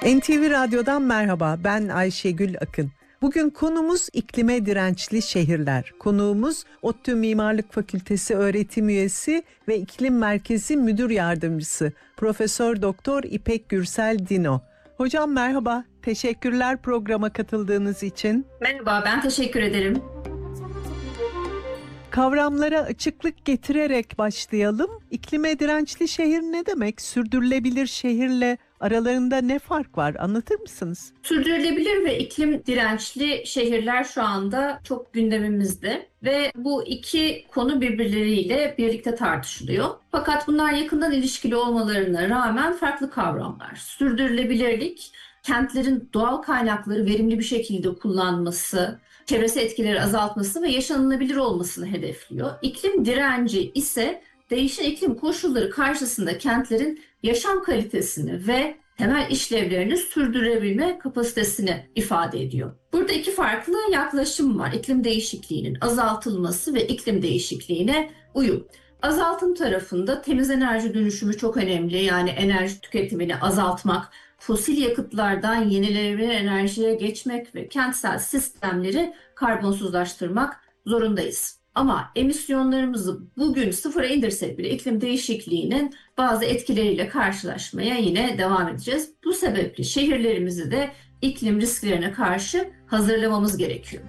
NTV Radyo'dan merhaba, ben Ayşegül Akın. Bugün konumuz iklime dirençli şehirler. Konuğumuz ODTÜ Mimarlık Fakültesi öğretim üyesi ve İklim Merkezi Müdür Yardımcısı Profesör Doktor İpek Gürsel Dino. Hocam merhaba, teşekkürler programa katıldığınız için. Merhaba, ben teşekkür ederim. Kavramlara açıklık getirerek başlayalım. İklime dirençli şehir ne demek? Sürdürülebilir şehirle aralarında ne fark var? Anlatır mısınız? Sürdürülebilir ve iklim dirençli şehirler şu anda çok gündemimizde ve bu iki konu birbirleriyle birlikte tartışılıyor. Fakat bunlar yakından ilişkili olmalarına rağmen farklı kavramlar. Sürdürülebilirlik, kentlerin doğal kaynakları verimli bir şekilde kullanması, çevresel etkileri azaltması ve yaşanılabilir olmasını hedefliyor. İklim direnci ise değişen iklim koşulları karşısında kentlerin yaşam kalitesini ve temel işlevlerini sürdürebilme kapasitesini ifade ediyor. Burada iki farklı yaklaşım var. İklim değişikliğinin azaltılması ve iklim değişikliğine uyum. Azaltım tarafında temiz enerji dönüşümü çok önemli. Yani enerji tüketimini azaltmak, fosil yakıtlardan yenilenebilir enerjiye geçmek ve kentsel sistemleri karbonsuzlaştırmak zorundayız. Ama emisyonlarımızı bugün sıfıra indirsek bile iklim değişikliğinin bazı etkileriyle karşılaşmaya yine devam edeceğiz. Bu sebeple şehirlerimizi de iklim risklerine karşı hazırlamamız gerekiyor.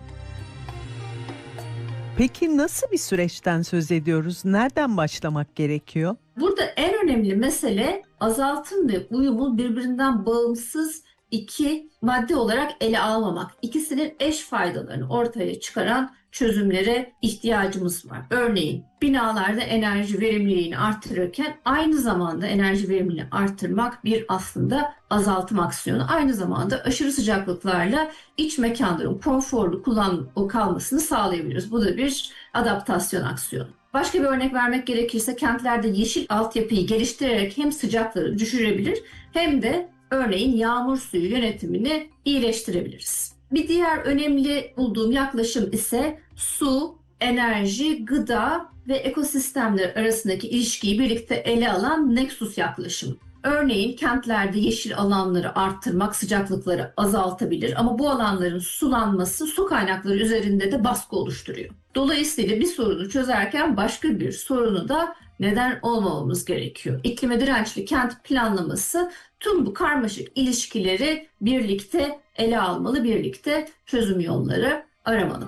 Peki nasıl bir süreçten söz ediyoruz? Nereden başlamak gerekiyor? Burada en önemli mesele azaltım ve uyumu birbirinden bağımsız iki madde olarak ele almamak. İkisinin eş faydalarını ortaya çıkaran çözümlere ihtiyacımız var. Örneğin binalarda enerji verimliliğini artırırken aynı zamanda enerji verimliliğini artırmak bir aslında azaltım aksiyonu. Aynı zamanda aşırı sıcaklıklarla iç mekanların konforlu kalmasını sağlayabiliriz. Bu da bir adaptasyon aksiyonu. Başka bir örnek vermek gerekirse kentlerde yeşil altyapıyı geliştirerek hem sıcaklığı düşürebilir hem de örneğin yağmur suyu yönetimini iyileştirebiliriz. Bir diğer önemli bulduğum yaklaşım ise su, enerji, gıda ve ekosistemler arasındaki ilişkiyi birlikte ele alan Nexus yaklaşımı. Örneğin kentlerde yeşil alanları arttırmak sıcaklıkları azaltabilir ama bu alanların sulanması su kaynakları üzerinde de baskı oluşturuyor. Dolayısıyla bir sorunu çözerken başka bir sorunu da neden olmamamız gerekiyor. İklime dirençli kent planlaması tüm bu karmaşık ilişkileri birlikte ele almalı, birlikte çözüm yolları aramalı.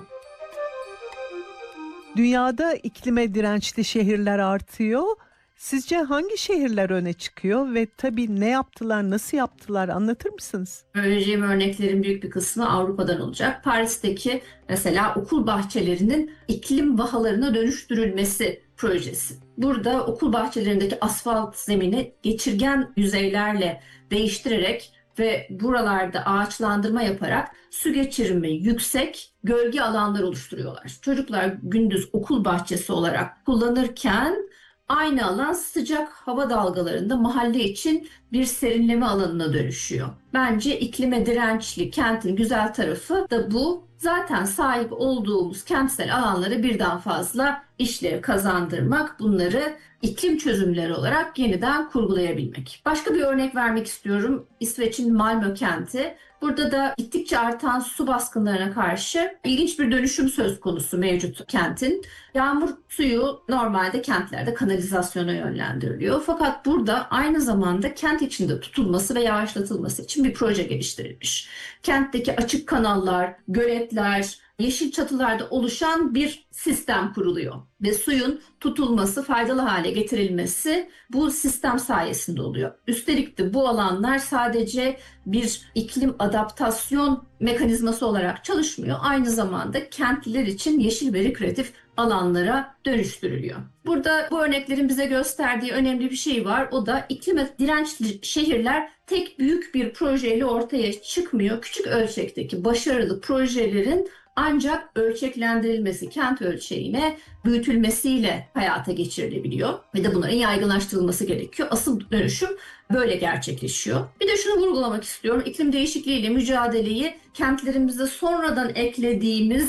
Dünyada iklime dirençli şehirler artıyor. Sizce hangi şehirler öne çıkıyor ve tabii ne yaptılar, nasıl yaptılar anlatır mısınız? Vereceğim örneklerin büyük bir kısmı Avrupa'dan olacak. Paris'teki mesela okul bahçelerinin iklim vahalarına dönüştürülmesi projesi. Burada okul bahçelerindeki asfalt zemini geçirgen yüzeylerle değiştirerek ve buralarda ağaçlandırma yaparak su geçirimi yüksek gölge alanlar oluşturuyorlar. Çocuklar gündüz okul bahçesi olarak kullanırken aynı alan sıcak hava dalgalarında mahalle için bir serinleme alanına dönüşüyor. Bence iklime dirençli kentin güzel tarafı da bu. Zaten sahip olduğumuz kentsel alanlara birden fazla işlev kazandırmak, bunları iklim çözümleri olarak yeniden kurgulayabilmek. Başka bir örnek vermek istiyorum. İsveç'in Malmö kenti. Burada da gittikçe artan su baskınlarına karşı ilginç bir dönüşüm söz konusu mevcut kentin. Yağmur suyu normalde kentlerde kanalizasyona yönlendiriliyor. Fakat burada aynı zamanda kent içinde tutulması ve yavaşlatılması için bir proje geliştirilmiş. Kentteki açık kanallar, göletler, yeşil çatılarda oluşan bir sistem kuruluyor ve suyun tutulması, faydalı hale getirilmesi bu sistem sayesinde oluyor. Üstelik de bu alanlar sadece bir iklim adaptasyon mekanizması olarak çalışmıyor. Aynı zamanda kentliler için yeşil ve rekreatif alanlara dönüştürülüyor. Burada bu örneklerin bize gösterdiği önemli bir şey var. O da iklime dirençli şehirler tek büyük bir projeyle ortaya çıkmıyor. Küçük ölçekteki başarılı projelerin ancak ölçeklendirilmesi, kent ölçeğine büyütülmesiyle hayata geçirilebiliyor ve de bunların yaygınlaştırılması gerekiyor. Asıl dönüşüm böyle gerçekleşiyor. Bir de şunu vurgulamak istiyorum. İklim değişikliğiyle mücadeleyi kentlerimizde sonradan eklediğimiz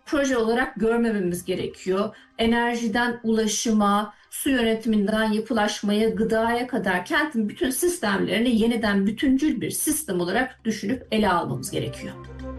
proje olarak görmememiz gerekiyor. Enerjiden ulaşıma, su yönetiminden yapılaşmaya, gıdaya kadar kentin bütün sistemlerini yeniden bütüncül bir sistem olarak düşünüp ele almamız gerekiyor.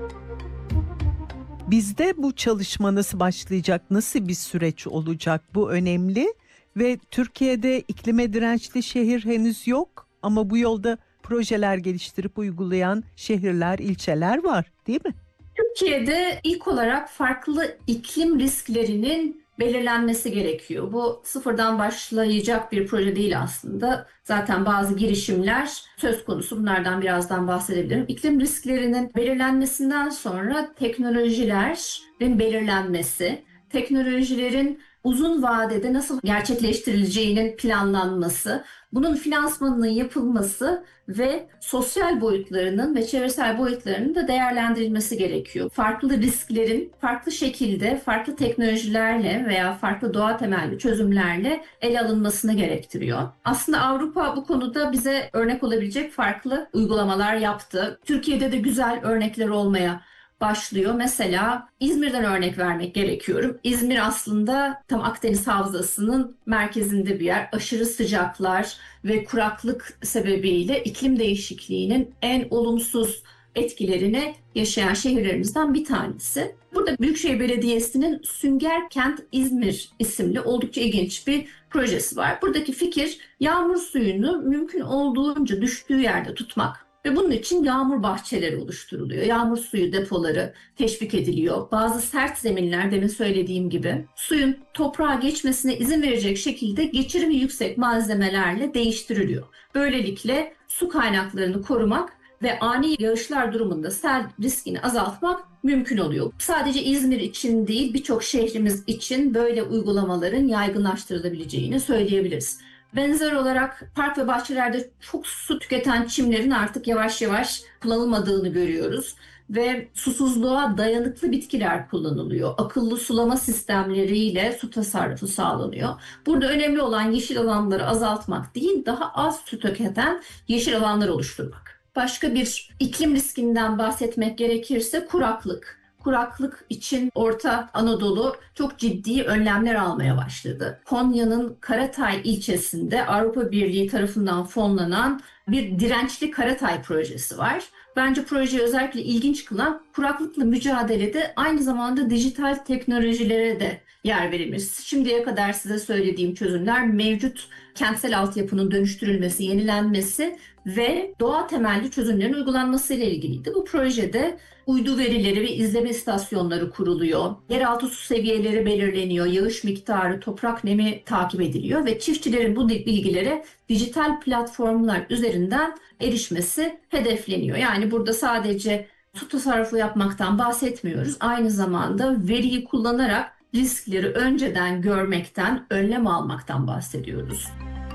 Bizde bu çalışma nasıl başlayacak, nasıl bir süreç olacak, bu önemli. Ve Türkiye'de iklime dirençli şehir henüz yok ama bu yolda projeler geliştirip uygulayan şehirler, ilçeler var, değil mi? Türkiye'de ilk olarak farklı iklim risklerinin belirlenmesi gerekiyor. Bu sıfırdan başlayacak bir proje değil aslında. Zaten bazı girişimler söz konusu. Bunlardan birazdan bahsedebilirim. İklim risklerinin belirlenmesinden sonra teknolojilerin belirlenmesi, teknolojilerin uzun vadede nasıl gerçekleştirileceğinin planlanması, bunun finansmanının yapılması ve sosyal boyutlarının ve çevresel boyutlarının da değerlendirilmesi gerekiyor. Farklı risklerin farklı şekilde, farklı teknolojilerle veya farklı doğa temelli çözümlerle ele alınmasını gerektiriyor. Aslında Avrupa bu konuda bize örnek olabilecek farklı uygulamalar yaptı. Türkiye'de de güzel örnekler olmaya başlıyor. Mesela İzmir'den örnek vermek gerekiyorum. İzmir aslında tam Akdeniz Havzası'nın merkezinde bir yer. Aşırı sıcaklar ve kuraklık sebebiyle iklim değişikliğinin en olumsuz etkilerini yaşayan şehirlerimizden bir tanesi. Burada Büyükşehir Belediyesi'nin Sünger Kent İzmir isimli oldukça ilginç bir projesi var. Buradaki fikir yağmur suyunu mümkün olduğunca düştüğü yerde tutmak. Ve bunun için yağmur bahçeleri oluşturuluyor. Yağmur suyu depoları teşvik ediliyor. Bazı sert zeminler, demin söylediğim gibi, suyun toprağa geçmesine izin verecek şekilde geçirimi yüksek malzemelerle değiştiriliyor. Böylelikle su kaynaklarını korumak ve ani yağışlar durumunda sel riskini azaltmak mümkün oluyor. Sadece İzmir için değil, birçok şehrimiz için böyle uygulamaların yaygınlaştırılabileceğini söyleyebiliriz. Benzer olarak park ve bahçelerde çok su tüketen çimlerin artık yavaş yavaş kullanılmadığını görüyoruz ve susuzluğa dayanıklı bitkiler kullanılıyor. Akıllı sulama sistemleriyle su tasarrufu sağlanıyor. Burada önemli olan yeşil alanları azaltmak değil, daha az su tüketen yeşil alanlar oluşturmak. Başka bir iklim riskinden bahsetmek gerekirse kuraklık. Kuraklık için Orta Anadolu çok ciddi önlemler almaya başladı. Konya'nın Karatay ilçesinde Avrupa Birliği tarafından fonlanan bir dirençli Karatay projesi var. Bence projeyi özellikle ilginç kılan kuraklıkla mücadelede aynı zamanda dijital teknolojilere de yer verilmesi. Şimdiye kadar size söylediğim çözümler mevcut kentsel altyapının dönüştürülmesi, yenilenmesi ve doğa temelli çözümlerin uygulanması ile ilgiliydi. Bu projede uydu verileri ve izleme istasyonları kuruluyor. Yeraltı su seviyeleri belirleniyor, yağış miktarı, toprak nemi takip ediliyor ve çiftçilerin bu bilgilere dijital platformlar üzerinden erişmesi hedefleniyor. Yani burada sadece su tasarrufu yapmaktan bahsetmiyoruz. Aynı zamanda veriyi kullanarak riskleri önceden görmekten, önlem almaktan bahsediyoruz.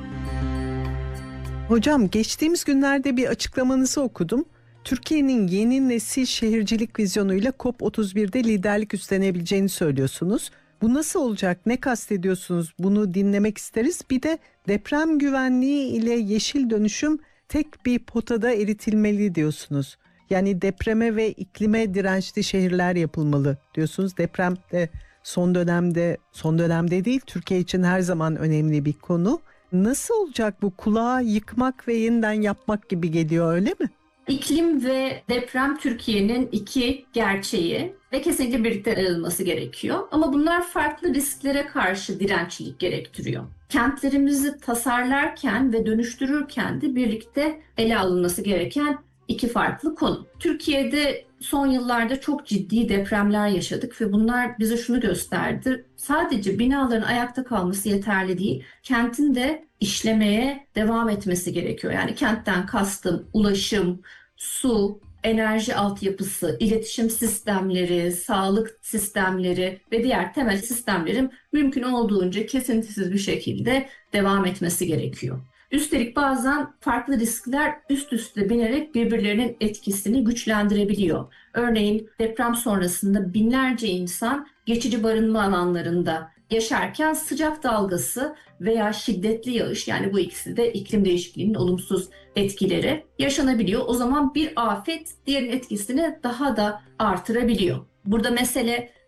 Hocam, geçtiğimiz günlerde bir açıklamanızı okudum. Türkiye'nin yeni nesil şehircilik vizyonuyla COP31'de liderlik üstlenebileceğini söylüyorsunuz. Bu nasıl olacak? Ne kastediyorsunuz? Bunu dinlemek isteriz. Bir de deprem güvenliği ile yeşil dönüşüm tek bir potada eritilmeli diyorsunuz. Yani depreme ve iklime dirençli şehirler yapılmalı diyorsunuz. Deprem de son dönemde değil, Türkiye için her zaman önemli bir konu. Nasıl olacak bu? Kulağa yıkmak ve yeniden yapmak gibi geliyor, öyle mi? İklim ve deprem Türkiye'nin iki gerçeği ve kesinlikle birlikte ele alınması gerekiyor. Ama bunlar farklı risklere karşı dirençlilik gerektiriyor. Kentlerimizi tasarlarken ve dönüştürürken de birlikte ele alınması gereken iki farklı konu. Türkiye'de son yıllarda çok ciddi depremler yaşadık ve bunlar bize şunu gösterdi. Sadece binaların ayakta kalması yeterli değil. Kentin de işlemeye devam etmesi gerekiyor. Yani kentten kastım ulaşım, su, enerji altyapısı, iletişim sistemleri, sağlık sistemleri ve diğer temel sistemlerin mümkün olduğunca kesintisiz bir şekilde devam etmesi gerekiyor. Üstelik bazen farklı riskler üst üste binerek birbirlerinin etkisini güçlendirebiliyor. Örneğin deprem sonrasında binlerce insan geçici barınma alanlarında yaşarken sıcak dalgası veya şiddetli yağış, yani bu ikisi de iklim değişikliğinin olumsuz etkileri yaşanabiliyor. O zaman bir afet diğerinin etkisini daha da artırabiliyor. Burada mesele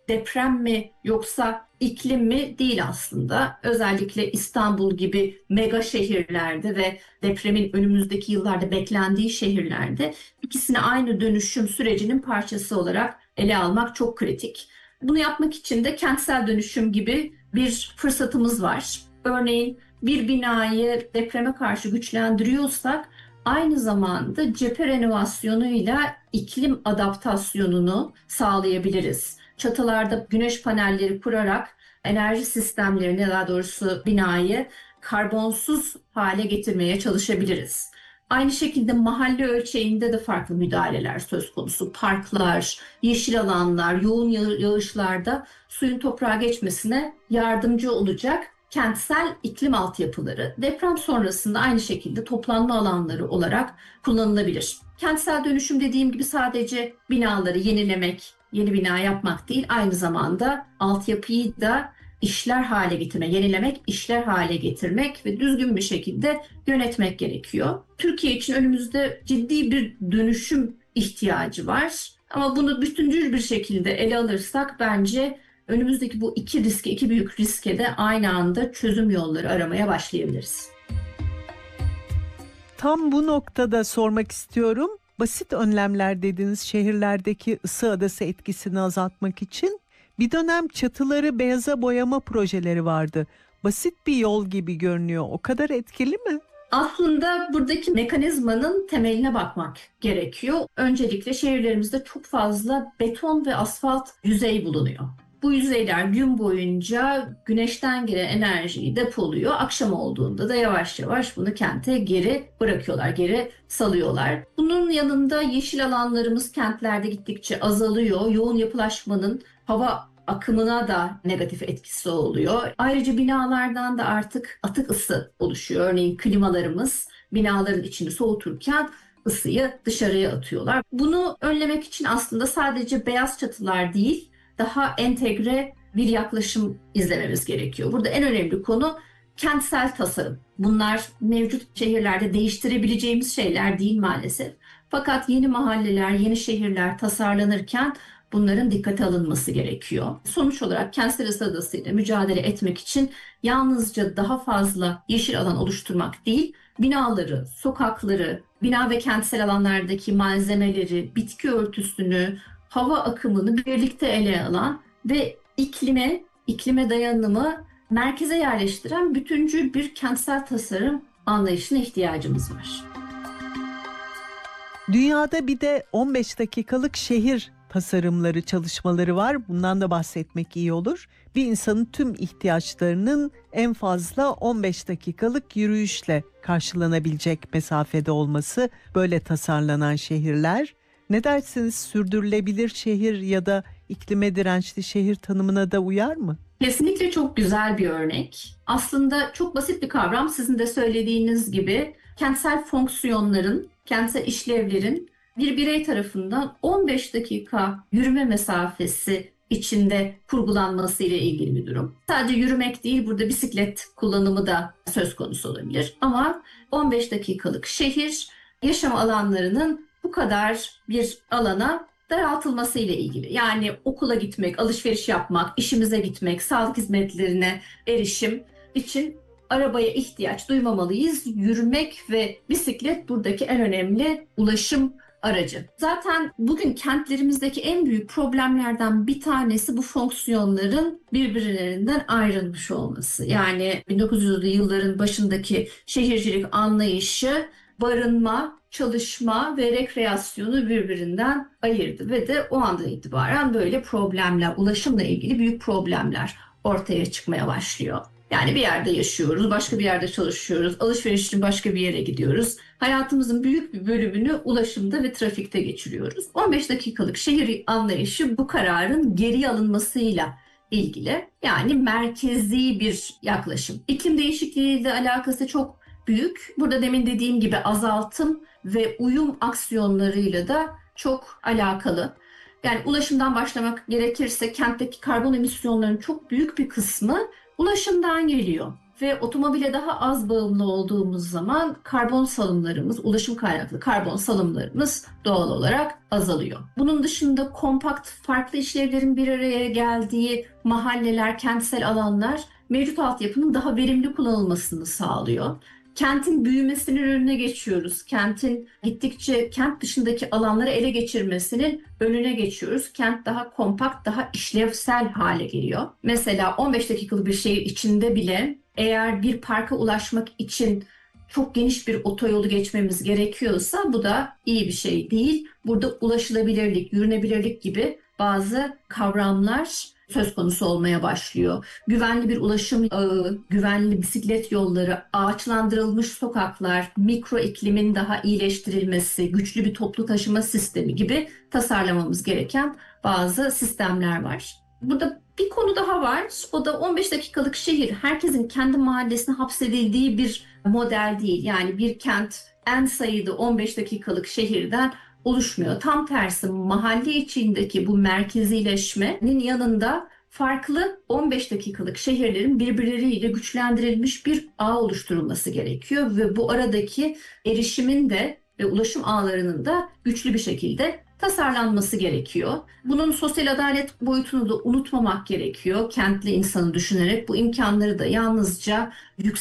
deprem mi yoksa iklim mi değil aslında. Özellikle İstanbul gibi mega şehirlerde ve depremin önümüzdeki yıllarda beklendiği şehirlerde ikisini aynı dönüşüm sürecinin parçası olarak ele almak çok kritik. Bunu yapmak için de kentsel dönüşüm gibi bir fırsatımız var. Örneğin bir binayı depreme karşı güçlendiriyorsak aynı zamanda cephe renovasyonuyla iklim adaptasyonunu sağlayabiliriz. Çatılarda güneş panelleri kurarak enerji sistemlerini, daha doğrusu binayı karbonsuz hale getirmeye çalışabiliriz. Aynı şekilde mahalle ölçeğinde de farklı müdahaleler söz konusu. Parklar, yeşil alanlar, yoğun yağışlarda suyun toprağa geçmesine yardımcı olacak kentsel iklim altyapıları deprem sonrasında aynı şekilde toplanma alanları olarak kullanılabilir. Kentsel dönüşüm dediğim gibi sadece binaları yenilemek, yeni bina yapmak değil, aynı zamanda altyapıyı da işler hale getirmek, yenilemek, işler hale getirmek ve düzgün bir şekilde yönetmek gerekiyor. Türkiye için önümüzde ciddi bir dönüşüm ihtiyacı var. Ama bunu bütüncül bir şekilde ele alırsak bence önümüzdeki bu iki büyük riske de aynı anda çözüm yolları aramaya başlayabiliriz. Tam bu noktada sormak istiyorum. Basit önlemler dediğiniz şehirlerdeki ısı adası etkisini azaltmak için bir dönem çatıları beyaza boyama projeleri vardı. Basit bir yol gibi görünüyor. O kadar etkili mi? Aslında buradaki mekanizmanın temeline bakmak gerekiyor. Öncelikle şehirlerimizde çok fazla beton ve asfalt yüzey bulunuyor. Bu yüzeyler gün boyunca güneşten gelen enerjiyi depoluyor. Akşam olduğunda da yavaş yavaş bunu kente geri bırakıyorlar, geri salıyorlar. Bunun yanında yeşil alanlarımız kentlerde gittikçe azalıyor. Yoğun yapılaşmanın hava akımına da negatif etkisi oluyor. Ayrıca binalardan da artık atık ısı oluşuyor. Örneğin klimalarımız binaların içini soğuturken ısıyı dışarıya atıyorlar. Bunu önlemek için aslında sadece beyaz çatılar değil, daha entegre bir yaklaşım izlememiz gerekiyor. Burada en önemli konu kentsel tasarım. Bunlar mevcut şehirlerde değiştirebileceğimiz şeyler değil maalesef. Fakat yeni mahalleler, yeni şehirler tasarlanırken bunların dikkate alınması gerekiyor. Sonuç olarak kentsel ısı adasıyla mücadele etmek için yalnızca daha fazla yeşil alan oluşturmak değil, binaları, sokakları, bina ve kentsel alanlardaki malzemeleri, bitki örtüsünü, hava akımını birlikte ele alan ve iklime dayanımı merkeze yerleştiren bütüncül bir kentsel tasarım anlayışına ihtiyacımız var. Dünyada bir de 15 dakikalık şehir tasarımları çalışmaları var. Bundan da bahsetmek iyi olur. Bir insanın tüm ihtiyaçlarının en fazla 15 dakikalık yürüyüşle karşılanabilecek mesafede olması, böyle tasarlanan şehirler. Ne dersiniz, sürdürülebilir şehir ya da iklime dirençli şehir tanımına da uyar mı? Kesinlikle çok güzel bir örnek. Aslında çok basit bir kavram. Sizin de söylediğiniz gibi kentsel fonksiyonların, kentsel işlevlerin bir birey tarafından 15 dakika yürüme mesafesi içinde kurgulanması ile ilgili bir durum. Sadece yürümek değil, burada bisiklet kullanımı da söz konusu olabilir. Ama 15 dakikalık şehir yaşam alanlarının bu kadar bir alana daraltılması ile ilgili. Yani okula gitmek, alışveriş yapmak, işimize gitmek, sağlık hizmetlerine erişim için arabaya ihtiyaç duymamalıyız. Yürümek ve bisiklet buradaki en önemli ulaşım aracı. Zaten bugün kentlerimizdeki en büyük problemlerden bir tanesi bu fonksiyonların birbirlerinden ayrılmış olması. Yani 1900'lü yılların başındaki şehircilik anlayışı barınma, çalışma ve rekreasyonu birbirinden ayırdı ve de o andan itibaren böyle problemler, ulaşımla ilgili büyük problemler ortaya çıkmaya başlıyor. Yani bir yerde yaşıyoruz, başka bir yerde çalışıyoruz, alışveriş için başka bir yere gidiyoruz. Hayatımızın büyük bir bölümünü ulaşımda ve trafikte geçiriyoruz. 15 dakikalık şehir anlayışı bu kararın geri alınmasıyla ilgili. Yani merkezi bir yaklaşım. İklim değişikliğiyle alakası çok büyük. Burada demin dediğim gibi azaltım ve uyum aksiyonlarıyla da çok alakalı. Yani ulaşımdan başlamak gerekirse kentteki karbon emisyonlarının çok büyük bir kısmı ulaşımdan geliyor. ve otomobile daha az bağımlı olduğumuz zaman karbon salımlarımız, ulaşım kaynaklı karbon salımlarımız doğal olarak azalıyor. Bunun dışında kompakt, farklı işlevlerin bir araya geldiği mahalleler, kentsel alanlar mevcut altyapının daha verimli kullanılmasını sağlıyor. Kentin büyümesinin önüne geçiyoruz. Kentin gittikçe kent dışındaki alanları ele geçirmesinin önüne geçiyoruz. Kent daha kompakt, daha işlevsel hale geliyor. Mesela 15 dakikalık bir şehir içinde bile eğer bir parka ulaşmak için çok geniş bir otoyolu geçmemiz gerekiyorsa bu da iyi bir şey değil. Burada ulaşılabilirlik, yürünebilirlik gibi bazı kavramlar söz konusu olmaya başlıyor. Güvenli bir ulaşım ağı, güvenli bisiklet yolları, ağaçlandırılmış sokaklar, mikro iklimin daha iyileştirilmesi, güçlü bir toplu taşıma sistemi gibi tasarlamamız gereken bazı sistemler var. Burada bir konu daha var. O da 15 dakikalık şehir. Herkesin kendi mahallesine hapsedildiği bir model değil. Yani bir kent en sayıda 15 dakikalık şehirden oluşmuyor. Tam tersi mahalle içindeki bu merkezileşmenin yanında farklı 15 dakikalık şehirlerin birbirleriyle güçlendirilmiş bir ağ oluşturulması gerekiyor ve bu aradaki erişimin de ve ulaşım ağlarının da güçlü bir şekilde tasarlanması gerekiyor. Bunun sosyal adalet boyutunu da unutmamak gerekiyor. Kentli insanı düşünerek bu imkanları da yalnızca yüksek